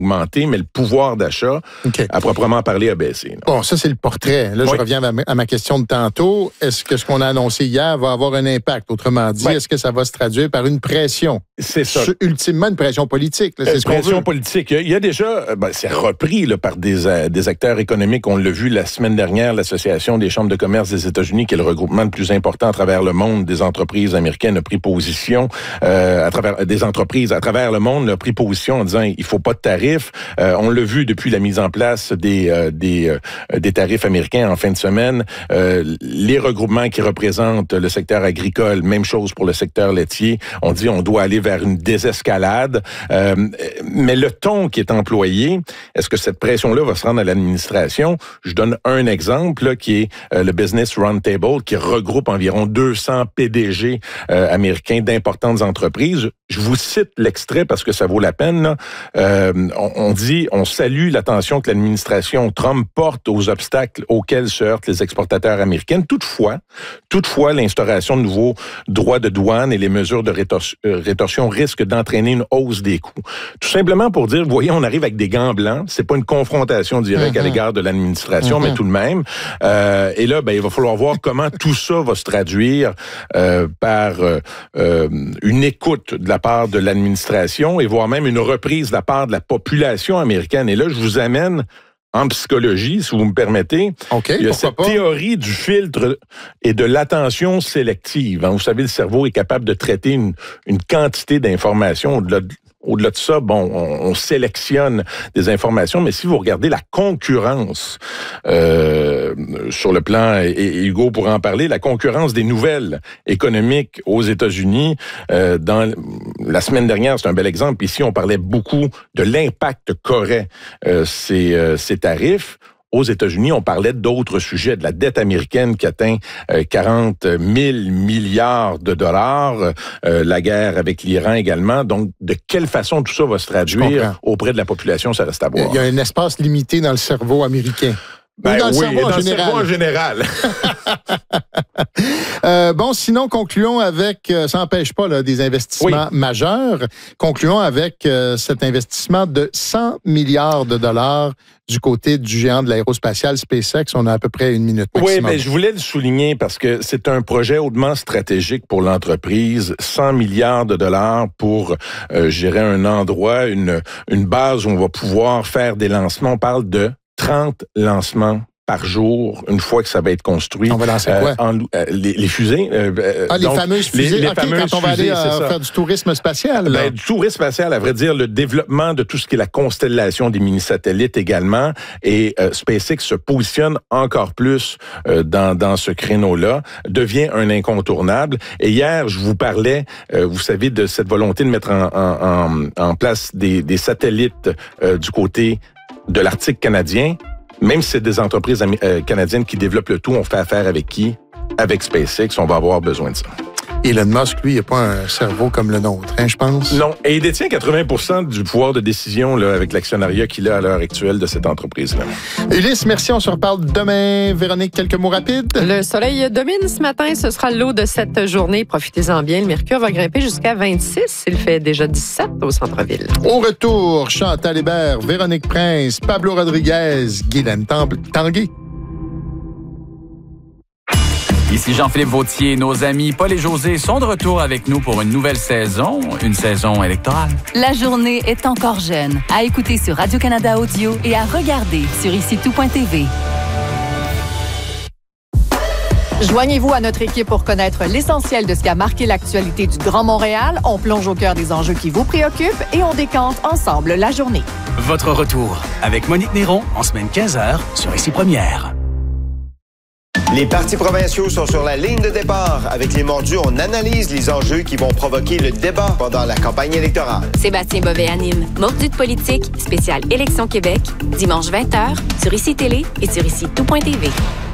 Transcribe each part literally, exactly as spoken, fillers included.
augmenté, mais le pouvoir d'achat, okay. à proprement parler, a baissé. Là. Bon, ça, c'est le portrait. Là, oui. je reviens à ma, à ma question de tantôt. Est-ce que ce qu'on a annoncé hier va avoir un impact? Autrement dit, oui. est-ce que ça va se traduire par une pression? C'est ça. Ultimement, une pression politique. Là, c'est euh, ce qu'on pression veut. politique. Il y a déjà, ben, c'est repris là, par des, euh, des acteurs économiques. On l'a vu la semaine dernière, l'Association des chambres de commerce des États-Unis, qui est le regroupement le plus important à travers le monde des entreprises américaines, a pris position euh, à travers des entreprises à travers le monde, a pris position en disant il faut pas de tarifs. Euh, on l'a vu depuis la mise en place des euh, des euh, des tarifs américains en fin de semaine. Euh, les regroupements qui représentent le secteur agricole, même chose pour le secteur laitier. On dit on doit aller vers une désescalade. Euh, mais le ton qui est employé, est-ce que cette pression-là va se rendre à l'administration? Je donne un exemple là, qui est euh, le Business Roundtable, qui regroupe environ deux cents P D G euh, américains d'importantes entreprises. Je vous cite l'extrait parce que ça vaut la peine. Là. Euh, on, on dit, on salue l'attention que l'administration Trump porte aux obstacles auxquels se heurtent les exportateurs américains. Toutefois, toutefois, l'instauration de nouveaux droits de douane et les mesures de rétor- rétorsion risquent d'entraîner une hausse des coûts. Tout simplement pour dire, vous voyez, on arrive avec des gants blancs. C'est pas une confrontation directe mm-hmm. à l'égard de l'administration, mm-hmm. mais tout de même. Euh, et là, ben, il va falloir voir comment tout ça va se traduire euh, par euh, une écoute de la part de l'administration et voire même une reprise de la part de la population américaine. Et là, je vous amène en psychologie, si vous me permettez. Okay, il y a cette pas? théorie du filtre et de l'attention sélective. Hein. Vous savez, le cerveau est capable de traiter une, une quantité d'informations au-delà de Au-delà de ça, bon, on, on sélectionne des informations, mais si vous regardez la concurrence euh, sur le plan, et, et Hugo pourra en parler, la concurrence des nouvelles économiques aux États-Unis, euh, dans la semaine dernière, c'est un bel exemple. Ici, on parlait beaucoup de l'impact qu'auraient euh, ces, euh, ces tarifs. Aux États-Unis, on parlait d'autres sujets, de la dette américaine qui atteint euh, quarante mille milliards de dollars, euh, la guerre avec l'Iran également. Donc, de quelle façon tout ça va se traduire auprès de la population, ça reste à voir. Il y a un espace limité dans le cerveau américain. Ben dans le oui, cerveau dans en le général. cerveau en général. euh, bon, sinon, concluons avec, euh, ça n'empêche pas là, des investissements oui. majeurs, concluons avec euh, cet investissement de cent milliards de dollars du côté du géant de l'aérospatiale SpaceX. On a à peu près une minute maximum. Oui, mais je voulais le souligner parce que c'est un projet hautement stratégique pour l'entreprise. cent milliards de dollars pour euh, gérer un endroit, une, une base où on va pouvoir faire des lancements. On parle de trente lancements par jour, une fois que ça va être construit. On va lancer quoi? Euh, en, euh, les, les fusées. Euh, ah, les donc, fameuses fusées. Les, les okay, fameuses quand on va fusées, aller euh, faire du tourisme spatial. Ben, du tourisme spatial, à vrai dire, le développement de tout ce qui est la constellation des mini-satellites également. Et euh, SpaceX se positionne encore plus euh, dans, dans ce créneau-là, devient un incontournable. Et hier, je vous parlais, euh, vous savez, de cette volonté de mettre en, en, en, en place des, des satellites euh, du côté de l'Arctique canadien. Même si c'est des entreprises euh, canadiennes qui développent le tout, on fait affaire avec qui? Avec SpaceX, on va avoir besoin de ça. Elon Musk, lui, il n'a pas un cerveau comme le nôtre, hein, je pense. Non, et il détient quatre-vingts pour cent du pouvoir de décision là, avec l'actionnariat qu'il a à l'heure actuelle de cette entreprise-là. Ulysse, merci, on se reparle demain. Véronique, quelques mots rapides? Le soleil domine ce matin, ce sera l'eau de cette journée. Profitez-en bien, le mercure va grimper jusqu'à vingt-six. Il fait déjà dix-sept au centre-ville. Au retour, Chantal Hébert, Véronique Prince, Pablo Rodriguez, Guylaine Tanguay. Ici Jean-Philippe Vautier. Nos amis Paul et José sont de retour avec nous pour une nouvelle saison, une saison électorale. La journée est encore jeune. À écouter sur Radio-Canada Audio et à regarder sur ici tout point t v. Joignez-vous à notre équipe pour connaître l'essentiel de ce qui a marqué l'actualité du Grand Montréal. On plonge au cœur des enjeux qui vous préoccupent et on décante ensemble la journée. Votre retour avec Monique Néron en semaine quinze heures sur Ici Première. Les partis provinciaux sont sur la ligne de départ. Avec les mordus, on analyse les enjeux qui vont provoquer le débat pendant la campagne électorale. Sébastien Bovet anime Mordu de politique, spécial Élection Québec, dimanche vingt heures, sur Ici Télé et sur ici tout point t v.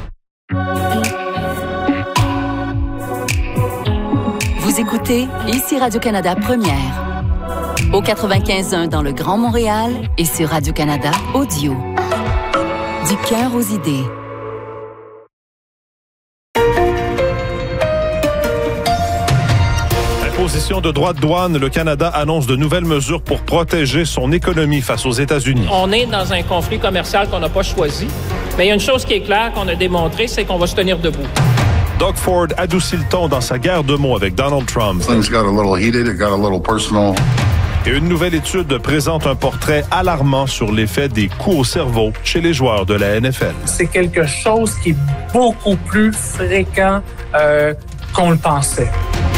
Vous écoutez Ici Radio-Canada Première. Au quatre-vingt-quinze point un dans le Grand Montréal et sur Radio-Canada Audio. Du cœur aux idées. question de droits de douane. Le Canada annonce de nouvelles mesures pour protéger son économie face aux États-Unis. On est dans un conflit commercial qu'on n'a pas choisi. Mais il y a une chose qui est claire, qu'on a démontré, c'est qu'on va se tenir debout. Doug Ford adoucit le ton dans sa guerre de mots avec Donald Trump. Things got a little heated, it got a little personal. Et une nouvelle étude présente un portrait alarmant sur l'effet des coups au cerveau chez les joueurs de la N F L. C'est quelque chose qui est beaucoup plus fréquent euh, qu'on le pensait.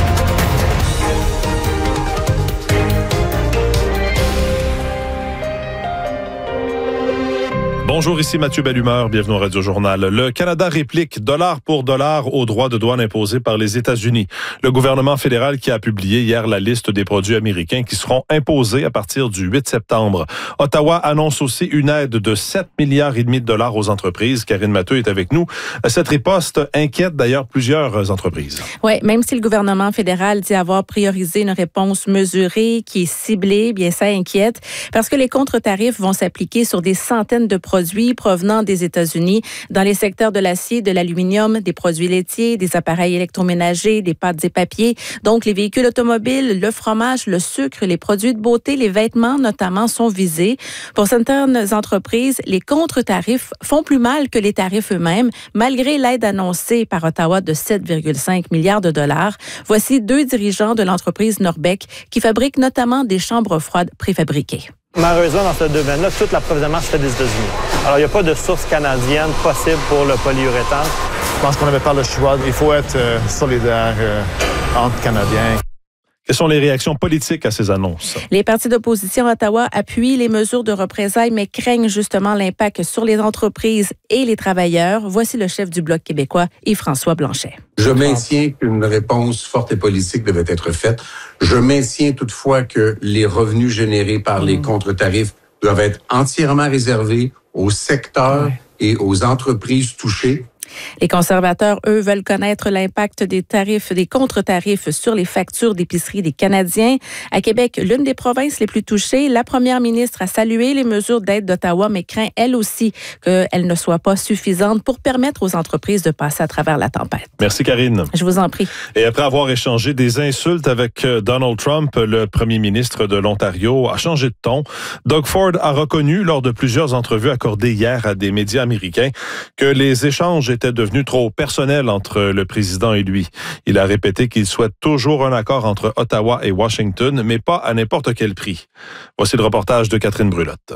Bonjour, ici Mathieu Bellumeur, bienvenue au Radio Journal. Le Canada réplique dollar pour dollar aux droits de douane imposés par les États-Unis. Le gouvernement fédéral qui a publié hier la liste des produits américains qui seront imposés à partir du huit septembre. Ottawa annonce aussi une aide de sept milliards et demi de dollars aux entreprises. Karine Matteux est avec nous. Cette riposte inquiète d'ailleurs plusieurs entreprises. Oui, même si le gouvernement fédéral dit avoir priorisé une réponse mesurée qui est ciblée, bien ça inquiète parce que les contre-tarifs vont s'appliquer sur des centaines de produits provenant des États-Unis dans les secteurs de l'acier, de l'aluminium, des produits laitiers, des appareils électroménagers, des pâtes et papiers. Donc, les véhicules automobiles, le fromage, le sucre, les produits de beauté, les vêtements notamment sont visés. Pour certaines entreprises, les contre-tarifs font plus mal que les tarifs eux-mêmes, malgré l'aide annoncée par Ottawa de sept virgule cinq milliards de dollars. Voici deux dirigeants de l'entreprise Norbec qui fabrique notamment des chambres froides préfabriquées. Malheureusement, dans ce domaine-là, tout l'approvisionnement se fait des États-Unis. Alors, il n'y a pas de source canadienne possible pour le polyuréthane. Je pense qu'on n'avait pas le choix. Il faut être euh, solidaire euh, entre Canadiens. Quelles sont les réactions politiques à ces annonces? Les partis d'opposition à Ottawa appuient les mesures de représailles, mais craignent justement l'impact sur les entreprises et les travailleurs. Voici le chef du Bloc québécois, Yves-François Blanchet. Je maintiens qu'une réponse forte et politique devait être faite. Je maintiens toutefois que les revenus générés par les contre-tarifs doivent être entièrement réservés aux secteurs ouais. et aux entreprises touchées. Les conservateurs, eux, veulent connaître l'impact des tarifs, des contre-tarifs sur les factures d'épicerie des Canadiens. À Québec, l'une des provinces les plus touchées, la première ministre a salué les mesures d'aide d'Ottawa, mais craint elle aussi qu'elles ne soient pas suffisantes pour permettre aux entreprises de passer à travers la tempête. Merci, Karine. Je vous en prie. Et après avoir échangé des insultes avec Donald Trump, le premier ministre de l'Ontario a changé de ton. Doug Ford a reconnu, lors de plusieurs entrevues accordées hier à des médias américains, que les échanges étaient était devenu trop personnel entre le président et lui. Il a répété qu'il souhaite toujours un accord entre Ottawa et Washington, mais pas à n'importe quel prix. Voici le reportage de Catherine Brulotte.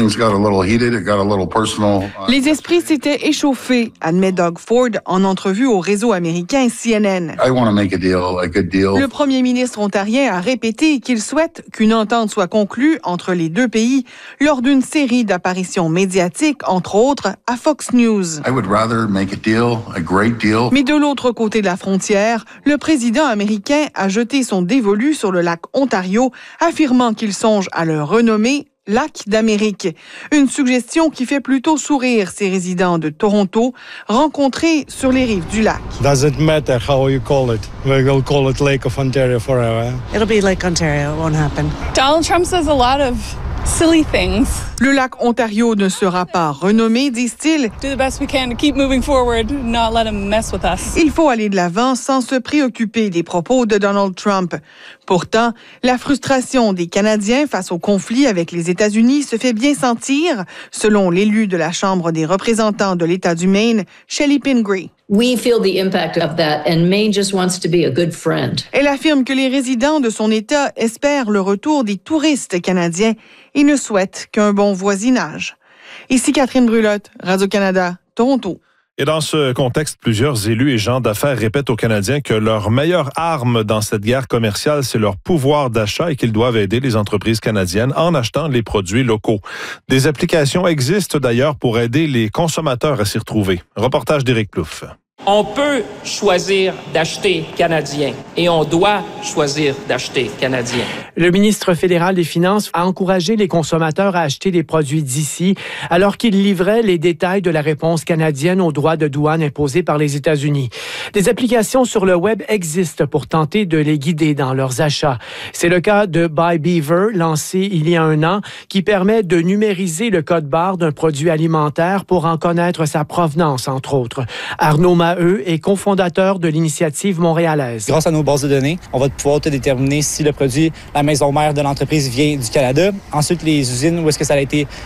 Les esprits s'étaient échauffés, admet Doug Ford en entrevue au réseau américain C N N. I want to make a deal, a good deal. Le premier ministre ontarien a répété qu'il souhaite qu'une entente soit conclue entre les deux pays lors d'une série d'apparitions médiatiques, entre autres à Fox News. I would rather make a deal, a great deal. Mais de l'autre côté de la frontière, le président américain a jeté son dévolu sur le lac Ontario, affirmant qu'il songe à le renommer Lac d'Amérique. Une suggestion qui fait plutôt sourire ses résidents de Toronto rencontrés sur les rives du lac. Does it matter how you call it? We will call it Lake of Ontario forever. It'll be Lake Ontario. It won't happen. Donald Trump says a lot of silly things. Le lac Ontario ne sera pas renommé, disent-ils. Do the best we can to keep moving forward, not let him mess with us. Il faut aller de l'avant sans se préoccuper des propos de Donald Trump. Pourtant, la frustration des Canadiens face au conflit avec les États-Unis se fait bien sentir, selon l'élu de la Chambre des représentants de l'État du Maine, Shelley Pingree. We feel the impact of that, and Maine just wants to be a good friend. Elle affirme que les résidents de son État espèrent le retour des touristes canadiens et ne souhaitent qu'un bon voisinage. Ici Catherine Brulotte, Radio-Canada, Toronto. Et dans ce contexte, plusieurs élus et gens d'affaires répètent aux Canadiens que leur meilleure arme dans cette guerre commerciale, c'est leur pouvoir d'achat et qu'ils doivent aider les entreprises canadiennes en achetant les produits locaux. Des applications existent d'ailleurs pour aider les consommateurs à s'y retrouver. Reportage d'Éric Plouffe. On peut choisir d'acheter canadien et on doit choisir d'acheter canadien. Le ministre fédéral des Finances a encouragé les consommateurs à acheter des produits d'ici alors qu'il livrait les détails de la réponse canadienne aux droits de douane imposés par les États-Unis. Des applications sur le web existent pour tenter de les guider dans leurs achats. C'est le cas de Buy Beaver, lancé il y a un an, qui permet de numériser le code barre d'un produit alimentaire pour en connaître sa provenance, entre autres. Arnaud Maheu à eux est cofondateur de l'initiative montréalaise. Grâce à nos bases de données, on va pouvoir te déterminer si le produit, la maison mère de l'entreprise vient du Canada. Ensuite, les usines où est-ce que ça a été